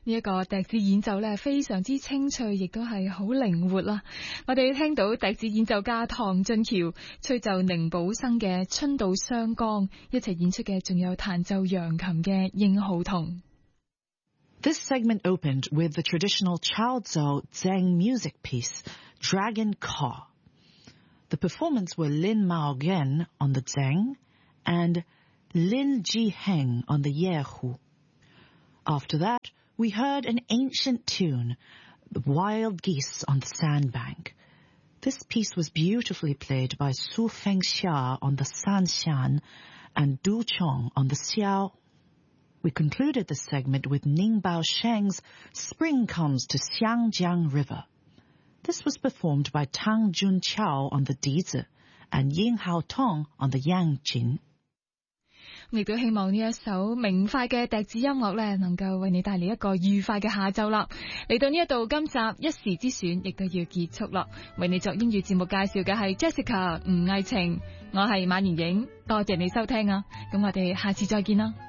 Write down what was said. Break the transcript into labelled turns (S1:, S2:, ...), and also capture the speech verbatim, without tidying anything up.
S1: 呢一個笛子演奏咧，非常之清脆，亦都係好靈活啦。我哋聽到笛子演奏家唐俊橋吹奏寧寶生嘅《春到湘江》，一齊演出嘅仲有彈奏揚琴嘅應浩彤。
S2: This segment opened with the traditional Chaozhou Zheng music piece, Dragon Caw. The performers were Lin Mao Gen on the Zheng and Lin Ji-heng on the Yehu. After that, we heard an ancient tune, The Wild Geese on the Sandbank. This piece was beautifully played by Su Fengxia on the Sanxian and Du Chong on the Xiao. We concluded the segment with Ning Baosheng's Spring Comes to Xiangjiang River. This was performed by Tang Junqiao on the Dizi and Ying Haotong on the Yangjin.
S1: 亦都希望呢一首明快嘅笛子音樂咧，能夠為你帶嚟一個愉快嘅下晝啦。嚟到呢一度，今集一時之選亦都要結束啦。為你作英語節目介紹嘅係 Jessica 吳藝晴，我係馬年影，多謝你收聽啊。咁我哋下次再見啦。